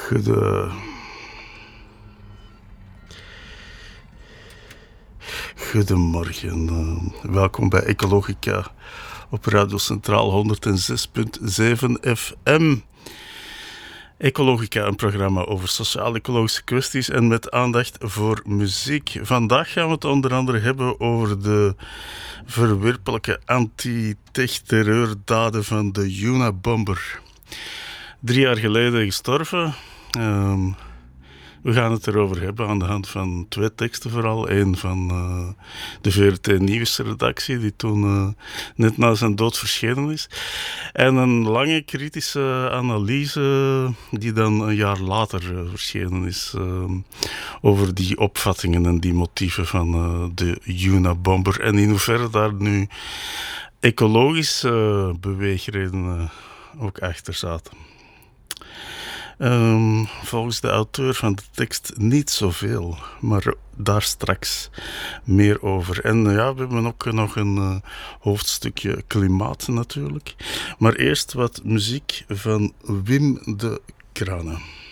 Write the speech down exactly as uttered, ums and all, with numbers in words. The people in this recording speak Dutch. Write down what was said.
Goede... Goedemorgen. Uh, welkom bij Ecologica op Radio Centraal honderdzes komma zeven F M. Ecologica, een programma over sociaal-ecologische kwesties en met aandacht voor muziek. Vandaag gaan we het onder andere hebben over de verwerpelijke anti-tech-terreurdaden van de Unabomber. Drie jaar geleden gestorven. Um, we gaan het erover hebben aan de hand van twee teksten vooral. Eén van uh, de V R T Nieuwsredactie, die toen uh, net na zijn dood verschenen is. En een lange kritische analyse die dan een jaar later uh, verschenen is. Uh, over die opvattingen en die motieven van uh, de Unabomber. En in hoeverre daar nu ecologische uh, beweegredenen ook achter zaten. Um, volgens de auteur van de tekst niet zoveel, maar daar straks meer over. En uh, ja, we hebben ook nog een uh, hoofdstukje klimaat natuurlijk. Maar eerst wat muziek van Wim de Kranen.